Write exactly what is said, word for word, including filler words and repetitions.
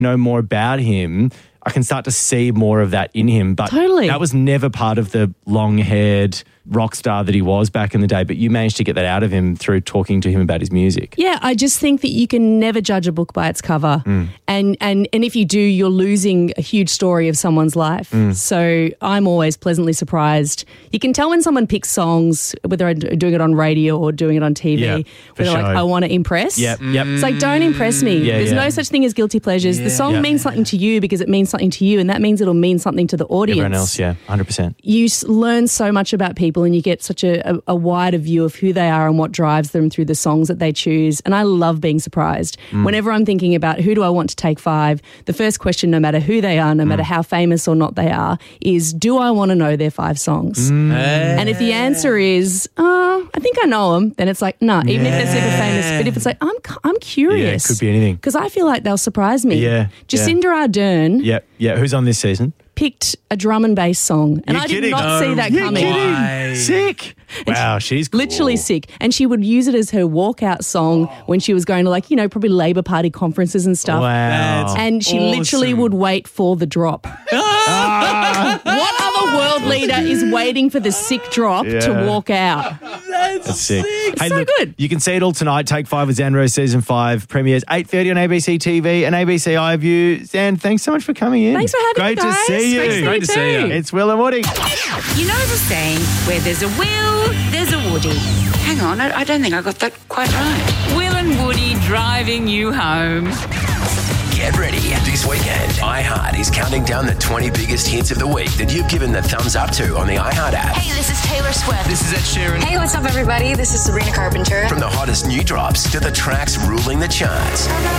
know more about him, I can start to see more of that in him. But Totally. that was never part of the long-haired rock star that he was back in the day. But you managed to get that out of him through talking to him about his music. Yeah, I just think that you can never judge a book by its cover. Mm. And, and and if you do, you're losing a huge story of someone's life. Mm. So I'm always pleasantly surprised. You can tell when someone picks songs, whether they're doing it on radio or doing it on T V, Yeah, where for they're like, sure. I want to impress. Yep, yep. It's like, don't impress me. Yeah, There's yeah. no such thing as guilty pleasures. The song Yeah. means something to you because it means something to you, and that means it'll mean something to the audience. Everyone else, yeah, one hundred percent. You s- learn so much about people and you get such a, a, a wider view of who they are and what drives them through the songs that they choose. And I love being surprised. Mm. Whenever I'm thinking about who do I want to take five, the first question, no matter who they are, no matter how famous or not they are, is do I want to know their five songs? Mm. And if the answer is, oh, I think I know them, then it's like, no, even if they're super famous. But if it's like, I'm, c- I'm curious. Yeah, it could be anything. Because I feel like they'll surprise me. Yeah, Jacinda Ardern Yeah, yeah. Who's on this season? picked a drum and bass song. And You're I did kidding. not No see that You're coming. kidding. Sick. Wow, she's cool. Literally sick. And she would use it as her walkout song when she was going to, like, you know, probably Labor Party conferences and stuff. Wow. And she literally would wait for the drop. What other world leader is waiting for the sick drop to Yeah. walk out? That's sick. Hey, so look, good. You can see it all tonight. Take Five with Zan Rose Season five premieres eight thirty on A B C T V and A B C iView. Zan, thanks so much for coming in. Thanks for having Great me, guys. to see you. Great to see Great you to see too. you. It's Will and Woody. You know the saying, where there's a Will, there's a Woody. Hang on, I, I don't think I got that quite right. Will and Woody driving you home. Get ready. This weekend, iHeart is counting down the twenty biggest hits of the week that you've given the thumbs up to on the iHeart app. Hey, this is Taylor Swift. This is Ed Sheeran. Hey, what's up, everybody? This is Sabrina Carpenter. From the hottest new drops to the tracks ruling the charts.